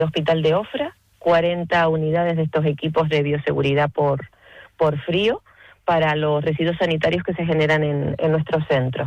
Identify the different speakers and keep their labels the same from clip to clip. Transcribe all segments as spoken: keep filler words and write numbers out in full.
Speaker 1: hospital de Ofra, cuarenta unidades de estos equipos de bioseguridad por, por frío para los residuos sanitarios que se generan en, en nuestros centros.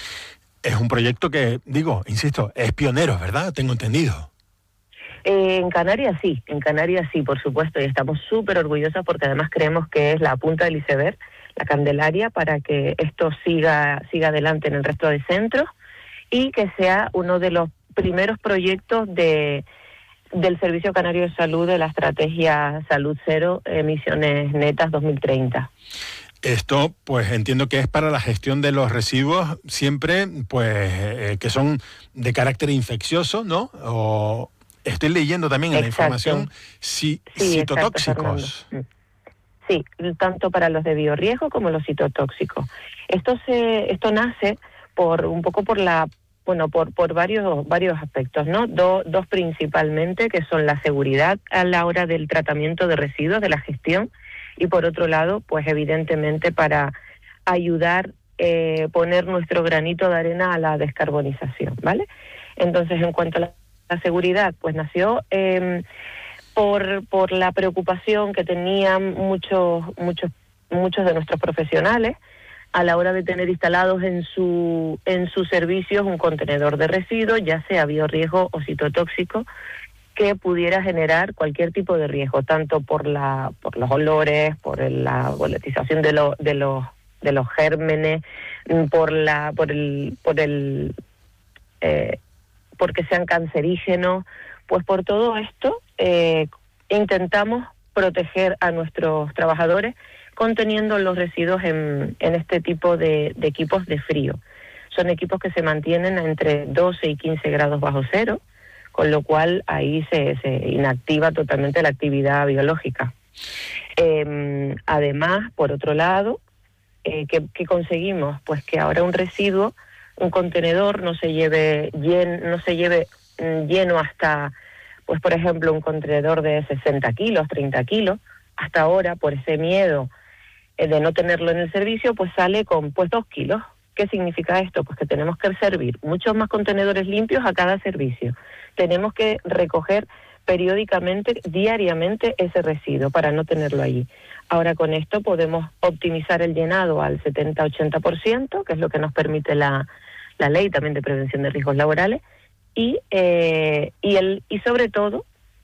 Speaker 2: Es un proyecto que, digo, insisto, es pionero, ¿verdad? Tengo entendido.
Speaker 1: Eh, en Canarias sí, en Canarias sí, por supuesto, y estamos súper orgullosas porque además creemos que es la punta del iceberg, la Candelaria, para que esto siga, siga adelante en el resto de centros y que sea uno de los primeros proyectos de, del Servicio Canario de Salud de la Estrategia Salud Cero, Emisiones Netas dos mil treinta.
Speaker 2: Esto, pues entiendo que es para la gestión de los residuos siempre, pues, eh, que son de carácter infeccioso, ¿no? O estoy leyendo también en
Speaker 1: Exacto.
Speaker 2: la información si,
Speaker 1: sí,
Speaker 2: citotóxicos.
Speaker 1: Exacto, sí, tanto para los de biorriesgo como los citotóxicos. Esto se, esto nace por un poco por la, bueno, por por varios varios aspectos, ¿no? Do, dos principalmente, que son la seguridad a la hora del tratamiento de residuos, de la gestión. Y por otro lado, pues evidentemente para ayudar, eh, poner nuestro granito de arena a la descarbonización, ¿vale? Entonces, en cuanto a la, la seguridad, pues nació eh, por por la preocupación que tenían muchos muchos muchos de nuestros profesionales a la hora de tener instalados en su en sus servicios un contenedor de residuos, ya sea biorriesgo o citotóxico, que pudiera generar cualquier tipo de riesgo, tanto por la por los olores, por el, la volatización de los de los de los gérmenes, por la por el por el eh, porque sean cancerígenos, pues por todo esto eh, intentamos proteger a nuestros trabajadores conteniendo los residuos en, en este tipo de, de equipos de frío. Son equipos que se mantienen entre doce y quince grados bajo cero, con lo cual ahí se, se inactiva totalmente la actividad biológica. Eh, además, por otro lado, eh, ¿qué, ¿qué conseguimos? Pues que ahora un residuo, un contenedor no se lleve lleno, no se lleve lleno hasta, pues por ejemplo, un contenedor de sesenta kilos, treinta kilos. Hasta ahora, por ese miedo eh, de no tenerlo en el servicio, pues sale con pues dos kilos. ¿Qué significa esto? Pues que tenemos que servir muchos más contenedores limpios a cada servicio. Tenemos que recoger periódicamente, diariamente, ese residuo para no tenerlo allí. Ahora con esto podemos optimizar el llenado al setenta a ochenta por ciento, que es lo que nos permite la, la ley también de prevención de riesgos laborales, y eh, y, el, y sobre todo,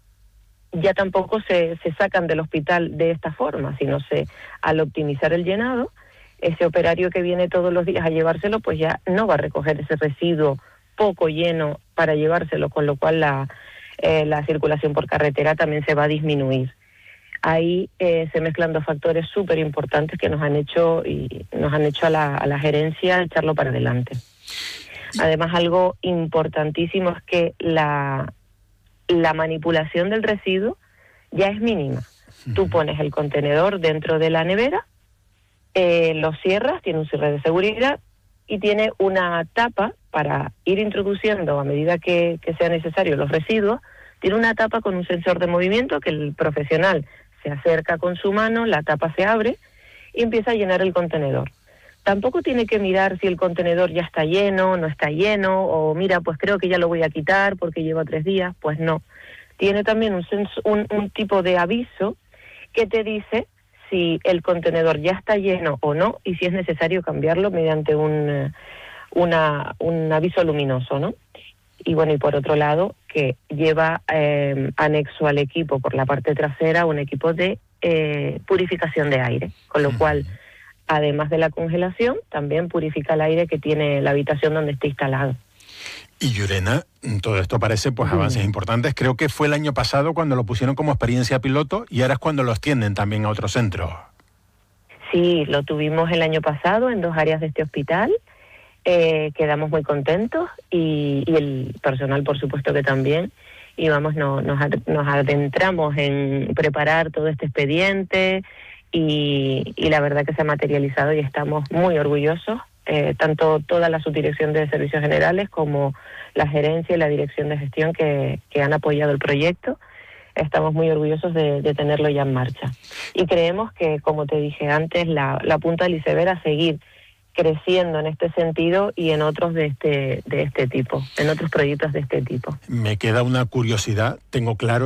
Speaker 1: ya tampoco se, se sacan del hospital de esta forma, sino se al optimizar el llenado, ese operario que viene todos los días a llevárselo, pues ya no va a recoger ese residuo poco lleno para llevárselo, con lo cual la, eh, la circulación por carretera también se va a disminuir. Ahí eh, se mezclan dos factores súper importantes que nos han hecho y nos han hecho a la, a la gerencia echarlo para adelante. Además, algo importantísimo es que la, la manipulación del residuo ya es mínima. Tú pones el contenedor dentro de la nevera, Eh, lo cierras, tiene un cierre de seguridad y tiene una tapa para ir introduciendo a medida que, que sea necesario los residuos. Tiene una tapa con un sensor de movimiento que el profesional se acerca con su mano, la tapa se abre y empieza a llenar el contenedor. Tampoco tiene que mirar si el contenedor ya está lleno, no está lleno, o mira, pues creo que ya lo voy a quitar porque lleva tres días. Pues no. Tiene también un, sens- un, un tipo de aviso que te dice si el contenedor ya está lleno o no, y si es necesario cambiarlo mediante un, una, un aviso luminoso, ¿no? Y bueno, y por otro lado, que lleva eh, anexo al equipo por la parte trasera un equipo de eh, purificación de aire, con lo cual, además de la congelación, también purifica el aire que tiene la habitación donde esté instalado.
Speaker 2: Y Llurena, todo esto parece pues avances mm. importantes. Creo que fue el año pasado cuando lo pusieron como experiencia piloto y ahora es cuando lo extienden también a otros centros.
Speaker 1: Sí, lo tuvimos el año pasado en dos áreas de este hospital. Eh, quedamos muy contentos y, y el personal, por supuesto, que también. Y vamos, no, nos, nos adentramos en preparar todo este expediente y, y la verdad que se ha materializado y estamos muy orgullosos. Eh, tanto toda la subdirección de servicios generales como la gerencia y la dirección de gestión que, que han apoyado el proyecto. Estamos muy orgullosos de, de tenerlo ya en marcha. Y creemos que, como te dije antes, la, la punta del iceberg a seguir creciendo en este sentido y en otros de este, de este tipo, en otros proyectos de este tipo.
Speaker 2: Me queda una curiosidad, tengo claro